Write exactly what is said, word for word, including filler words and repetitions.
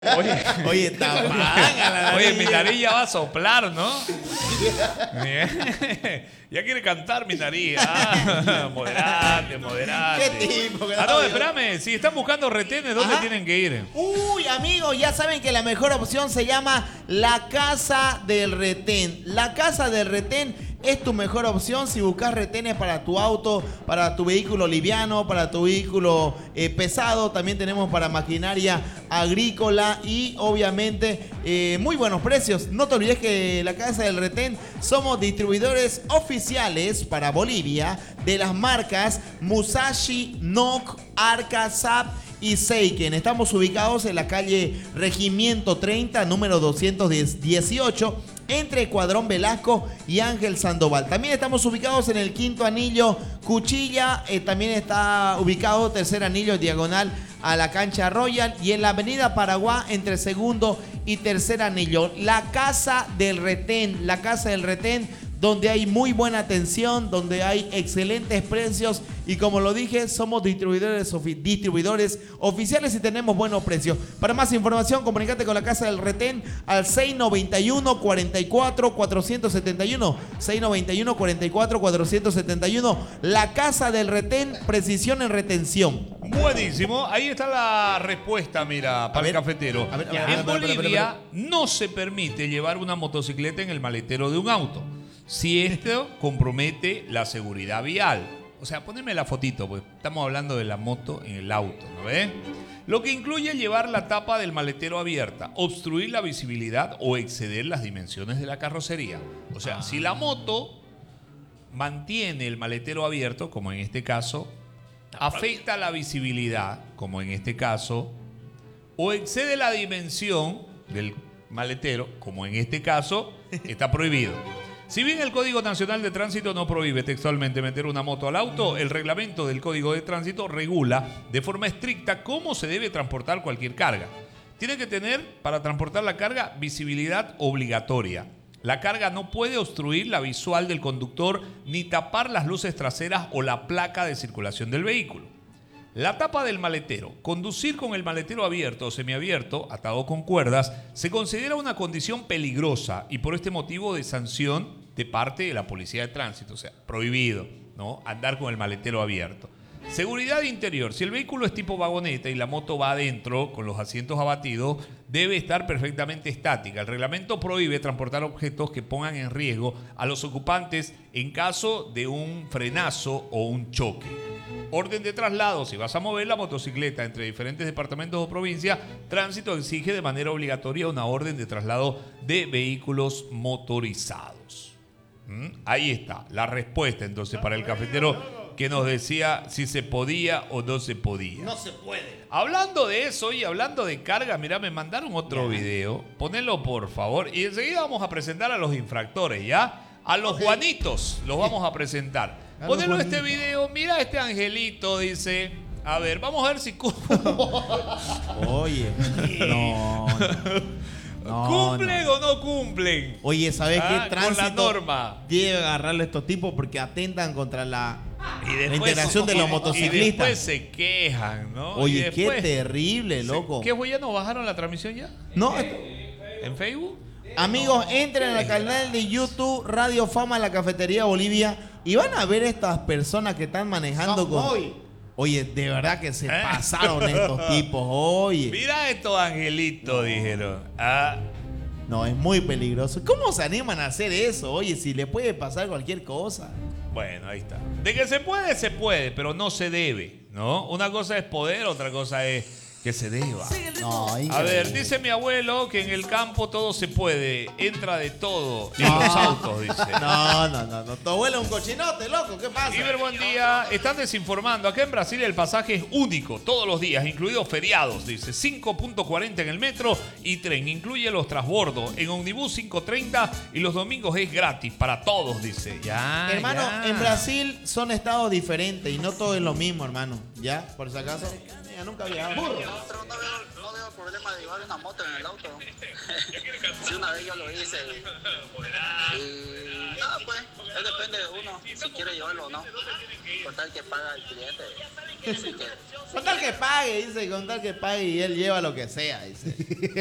Oye, oye, está mal. Oye, mi nariz ya va a soplar, ¿no? Ya quiere cantar mi nariz. Ah, moderate, moderate. ¿Qué tipo? Ah, no, espérame. Si están buscando retenes, ¿dónde Ajá. tienen que ir? Uy, amigos, ya saben que la mejor opción se llama la Casa del Retén. La Casa del Retén es tu mejor opción si buscas retenes para tu auto, para tu vehículo liviano, para tu vehículo eh, pesado. También tenemos para maquinaria agrícola y obviamente eh, muy buenos precios. No te olvides que la Casa del Retén somos distribuidores oficiales para Bolivia de las marcas Musashi, Nock, Arca, Zap y Seiken. Estamos ubicados en la calle Regimiento treinta, número doscientos dieciocho, entre Cuadrón Velasco y Ángel Sandoval. También estamos ubicados en el Quinto Anillo, Cuchilla. Eh, también está ubicado Tercer Anillo, diagonal a la cancha Royal. Y en la avenida Paraguay, entre Segundo y Tercer Anillo. La Casa del Retén. La Casa del Retén, donde hay muy buena atención, donde hay excelentes precios y como lo dije, somos distribuidores, ofi distribuidores oficiales y tenemos buenos precios. Para más información, comunícate con la Casa del Retén al seis noventa y uno, cuarenta y cuatro, cuatrocientos setenta y uno. seis noventa y uno, cuarenta y cuatro, cuatrocientos setenta y uno. La Casa del Retén, precisión en retención. Buenísimo. Ahí está la respuesta, mira, para el cafetero. A ver, a ver, a En ver, a ver, Bolivia a ver, a ver. no se permite llevar una motocicleta en el maletero de un auto si esto compromete la seguridad vial. O sea, poneme la fotito, pues estamos hablando de la moto en el auto, ¿no ves? Lo que incluye llevar la tapa del maletero abierta, obstruir la visibilidad o exceder las dimensiones de la carrocería. O sea, ah. si la moto mantiene el maletero abierto, como en este caso, afecta la visibilidad, como en este caso, o excede la dimensión del maletero, como en este caso, está prohibido. Si bien el Código Nacional de Tránsito no prohíbe textualmente meter una moto al auto, el reglamento del Código de Tránsito regula de forma estricta cómo se debe transportar cualquier carga. Tiene que tener, para transportar la carga, visibilidad obligatoria. La carga no puede obstruir la visual del conductor ni tapar las luces traseras o la placa de circulación del vehículo. La tapa del maletero. Conducir con el maletero abierto o semiabierto, atado con cuerdas, se considera una condición peligrosa y por este motivo de sanción de parte de la Policía de Tránsito. O sea, prohibido, ¿no?, andar con el maletero abierto. Seguridad interior. Si el vehículo es tipo vagoneta y la moto va adentro con los asientos abatidos, debe estar perfectamente estática. El reglamento prohíbe transportar objetos que pongan en riesgo a los ocupantes en caso de un frenazo o un choque. Orden de traslado. Si vas a mover la motocicleta entre diferentes departamentos o provincias, Tránsito exige de manera obligatoria una orden de traslado de vehículos motorizados. ¿Mm? Ahí está la respuesta entonces para el cafetero que nos decía si se podía o no se podía. No se puede. Hablando de eso y hablando de carga, mirá, me mandaron otro ya. video. Ponelo por favor y enseguida vamos a presentar a los infractores, ¿ya? A los okay. Juanitos los vamos a presentar. Ponelo este video, mira este angelito, dice. A ver, vamos a ver si... Oye, no, no, ¿cumplen no. o no cumplen? Oye, ¿sabes ah, qué tránsito con la norma debe agarrarle a estos tipos porque atentan contra la, y después, la integración de los motociclistas? Y después se quejan, ¿no? Oye, después, qué terrible, loco. ¿Qué fue? ¿Ya no bajaron la transmisión ya? No. ¿En Facebook? Amigos, entren al canal de YouTube Radio Fama La Cafetería Bolivia y van a ver estas personas que están manejando con... Hoy. Oye, de verdad que se ¿Eh? pasaron estos tipos, oye. Mira estos angelitos, no. dijeron. Ah. No, es muy peligroso. ¿Cómo se animan a hacer eso? Oye, si le puede pasar cualquier cosa. Bueno, ahí está. De que se puede, se puede, pero no se debe, ¿no? Una cosa es poder, otra cosa es que se deba. No, a ver, dice mi abuelo que en el campo todo se puede, entra de todo en no. los autos, dice. No, no, no, no. Tu abuelo es un cochinote, loco, ¿qué pasa? Iber, buen día. Están desinformando. Acá en Brasil el pasaje es único, todos los días, incluidos feriados, dice. cinco punto cuarenta en el metro y tren, incluye los transbordos. En Omnibus cinco treinta y los domingos es gratis para todos, dice. Ya, hermano, ya. en Brasil son estados diferentes y no todo es lo mismo, hermano. ¿Ya? Por si acaso. Ya nunca había. Nosotros no veo, no veo tenido problemas de llevar una moto en el auto. Sí, una vez yo lo hice. Y, y nada, pues, es depende de uno, si quiere llevarlo o no. Con tal que paga el cliente. Así que, Con tal que pague, dice, con tal que pague y él lleva lo que sea, dice.